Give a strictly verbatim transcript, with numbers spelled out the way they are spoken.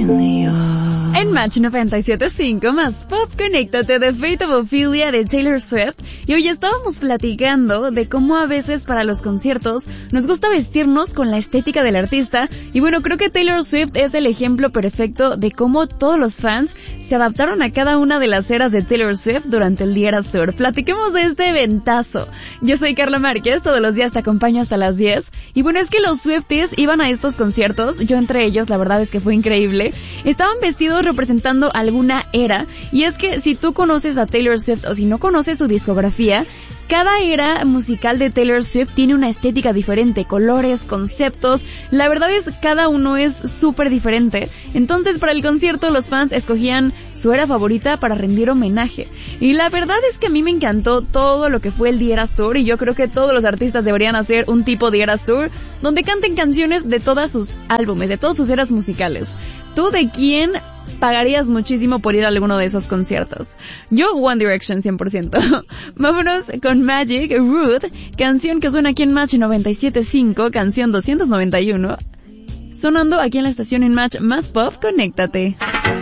En Match noventa y siete punto cinco más pop, conéctate de Fate of Ophelia de Taylor Swift. Y hoy estábamos platicando de cómo a veces para los conciertos nos gusta vestirnos con la estética del artista. Y bueno, creo que Taylor Swift es el ejemplo perfecto de cómo todos los fans se adaptaron a cada una de las eras de Taylor Swift durante el Eras Tour. Platiquemos de este eventazo. Yo soy Carla Márquez, todos los días te acompaño hasta las diez. Y bueno, es que los Swifties iban a estos conciertos, yo entre ellos, la verdad es que fue increíble. Estaban vestidos representando alguna era, y es que si tú conoces a Taylor Swift o si no conoces su discografía, cada era musical de Taylor Swift tiene una estética diferente, colores, conceptos, la verdad es que cada uno es súper diferente. Entonces para el concierto los fans escogían su era favorita para rendir homenaje. Y la verdad es que a mí me encantó todo lo que fue el Eras Tour, y yo creo que todos los artistas deberían hacer un tipo de Eras Tour donde canten canciones de todos sus álbumes, de todas sus eras musicales. ¿Tú de quién pagarías muchísimo por ir a alguno de esos conciertos? Yo, One Direction cien por ciento. Vámonos con Magic, Rude, canción que suena aquí en Match noventa y siete punto cinco, canción doscientos noventa y uno, sonando aquí en la estación en Match más pop, conéctate.